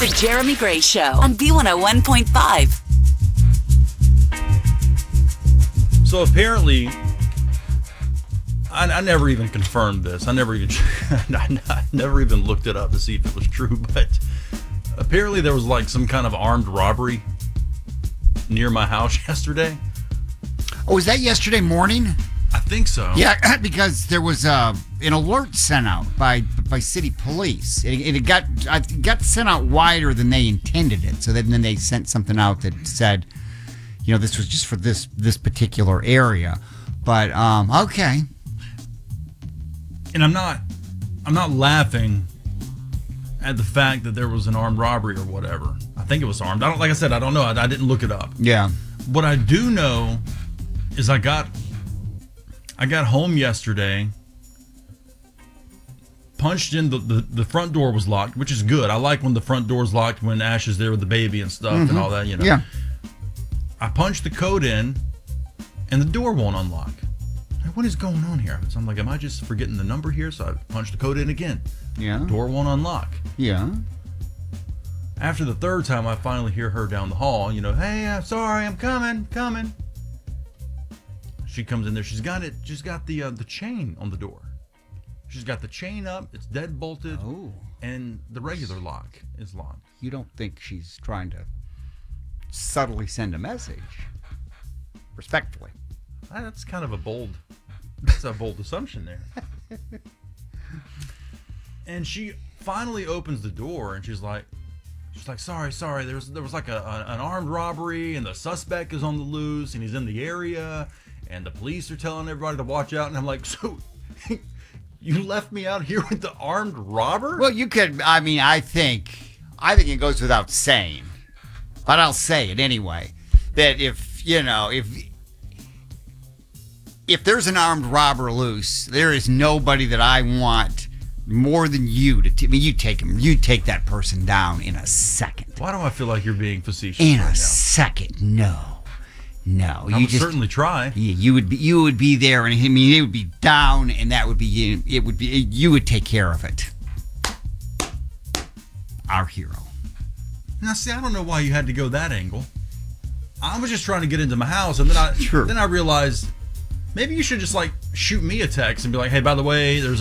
The Jeremy Gray Show on B101.5. So apparently, I never even confirmed this. I never even looked it up to see if it was true. But apparently, there was like some kind of armed robbery near my house yesterday. Oh, was that yesterday morning? I think so. Yeah, because there was an alert sent out by city police. It got sent out wider than they intended it. So then they sent something out that said, this was just for this particular area. But okay. And I'm not laughing at the fact that there was an armed robbery or whatever. I think it was armed. Like I said, I don't know. I didn't look it up. Yeah. What I do know is I got home yesterday, punched in the front door was locked, which is good. I like when the front door's locked when Ash is there with the baby and stuff and all that, Yeah. I punched the code in and the door won't unlock. Like, what is going on here? So I'm like, am I just forgetting the number here? So I punched the code in again. Yeah. Door won't unlock. Yeah. After the third time, I finally hear her down the hall, hey, I'm sorry, I'm coming. She comes in there. She's got the chain on the door. She's got the chain up. It's dead bolted. Oh. And the regular lock is locked. You don't think she's trying to subtly send a message? Respectfully. That's kind of a bold assumption there. And she finally opens the door and she's like, sorry. There was like an armed robbery and the suspect is on the loose and he's in the area. And the police are telling everybody to watch out. And I'm like, so you left me out here with the armed robber? Well, you could, I think it goes without saying, but I'll say it anyway, that if there's an armed robber loose, there is nobody that I want more than you to, you take him, you take that person down in a second. Why do I feel like you're being facetious in right a now? second? No, I would certainly try. Yeah, you would be there, and it would be down, and that would be you would take care of it. Our hero. Now, see, I don't know why you had to go that angle. I was just trying to get into my house, and then I realized maybe you should just like shoot me a text and be like, hey, by the way, there's